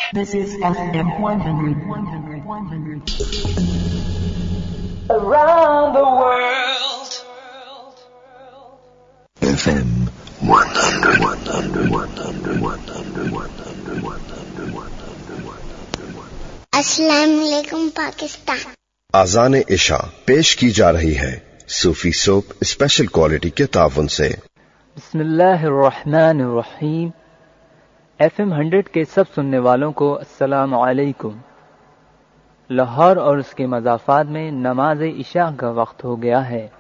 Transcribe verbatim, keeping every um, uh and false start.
This is F M one hundred, one hundred, one hundred. Around the world. F M one hundred, one hundred, one hundred, one hundred, one hundred, one hundred, one hundred. अस्सलाम वालेकुम पाकिस्तान। आज़ान इशा पेश की जा रही है सूफी soap special quality के ताउन से। बिस्मिल्लाहिर्रहमानिर्रहीम। एफएम हंड्रेड के सब सुनने वालों को अस्सलाम वालेकुम। लाहौर और उसके मज़ाफ़ात में नमाज इशा का वक्त हो गया है।